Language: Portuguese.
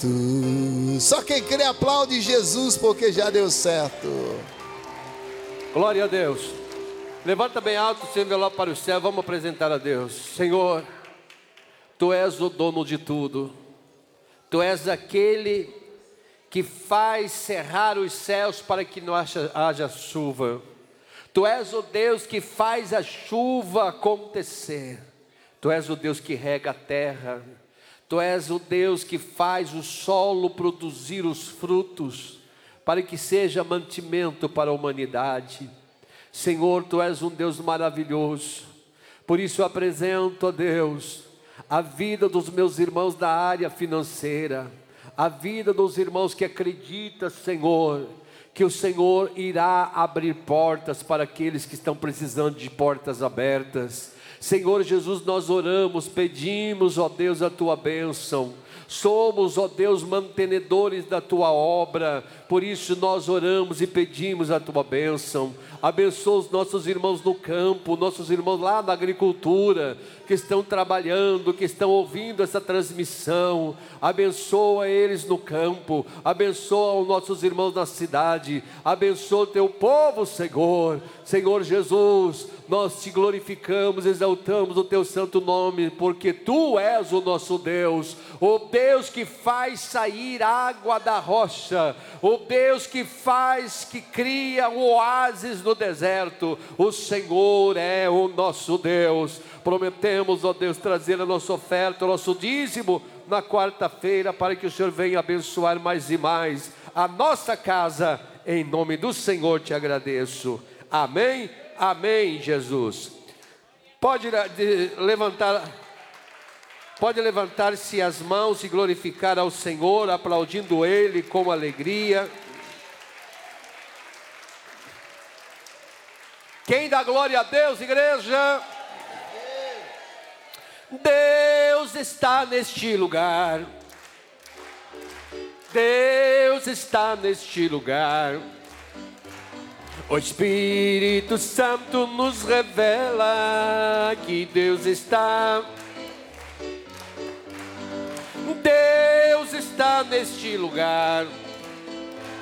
certo. Só quem crê aplaude Jesus, porque já deu certo. Glória a Deus. Levanta bem alto o seu envelope para o céu. Vamos apresentar a Deus. Senhor, Tu és o dono de tudo. Tu és aquele que faz cerrar os céus para que não haja chuva. Tu és o Deus que faz a chuva acontecer. Tu és o Deus que rega a terra. Tu és o Deus que faz o solo produzir os frutos, para que seja mantimento para a humanidade. Senhor, Tu és um Deus maravilhoso. Por isso eu apresento a Deus a vida dos meus irmãos da área financeira, a vida dos irmãos que acreditam, Senhor, que o Senhor irá abrir portas para aqueles que estão precisando de portas abertas. Senhor Jesus, nós oramos, pedimos, ó Deus, a Tua bênção. Somos, ó Deus, mantenedores da Tua obra. Por isso nós oramos e pedimos a Tua bênção. Abençoa os nossos irmãos no campo, nossos irmãos lá na agricultura, que estão trabalhando, que estão ouvindo essa transmissão. Abençoa eles no campo, abençoa os nossos irmãos na cidade, abençoa o Teu povo, Senhor. Senhor Jesus, nós Te glorificamos, exaltamos o Teu santo nome, porque Tu és o nosso Deus, o Deus que faz sair água da rocha, o Deus que cria um oásis no deserto. O Senhor é o nosso Deus. Prometemos, ó Deus, trazer a nossa oferta, o nosso dízimo na quarta-feira, para que o Senhor venha abençoar mais e mais a nossa casa. Em nome do Senhor te agradeço. Amém, amém, Jesus. Pode levantar-se as mãos e glorificar ao Senhor, aplaudindo Ele com alegria. Quem dá glória a Deus, igreja? Deus está neste lugar. Deus está neste lugar. O Espírito Santo nos revela que Deus está. Deus está neste lugar.